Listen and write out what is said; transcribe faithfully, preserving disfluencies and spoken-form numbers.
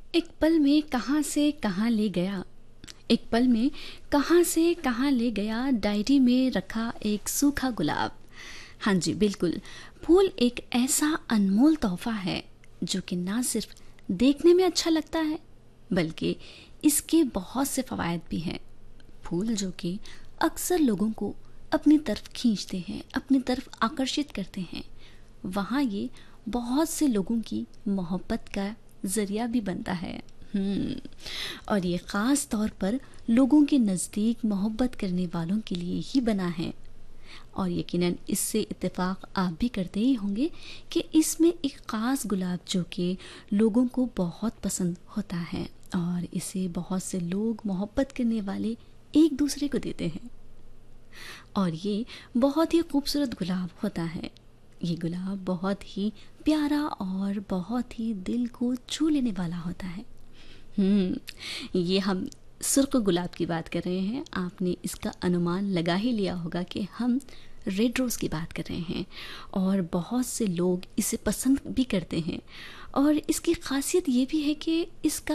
एक पल में कहाँ से कहाँ ले गया, एक पल में कहाँ से कहाँ ले गया, डायरी में रखा एक सूखा गुलाब। हाँ जी, बिल्कुल। फूल एक ऐसा अनमोल तोहफा है जो कि ना सिर्फ देखने में अच्छा लगता है, बल्कि इसके बहुत से फ़वाइद भी हैं। फूल जो कि अक्सर लोगों को अपनी तरफ खींचते हैं, अपनी तरफ आकर्षित करते हैं, वहाँ ये बहुत से लोगों की मोहब्बत का ज़रिया भी बनता है। हम्म और ये ख़ास तौर पर लोगों के नज़दीक मोहब्बत करने वालों के लिए ही बना है। और यकीनन इससे इत्तेफाक आप भी करते ही होंगे कि इसमें एक ख़ास गुलाब जो कि लोगों को बहुत पसंद होता है और इसे बहुत से लोग मोहब्बत करने वाले एक दूसरे को देते हैं। और ये बहुत ही खूबसूरत गुलाब होता है। ये गुलाब बहुत ही प्यारा और बहुत ही दिल को छू लेने वाला होता है। हम्म ये हम सुर्ख गुलाब की बात कर रहे हैं। आपने इसका अनुमान लगा ही लिया होगा कि हम रेड रोज़ की बात कर रहे हैं और बहुत से लोग इसे पसंद भी करते हैं। और इसकी खासियत ये भी है कि इसका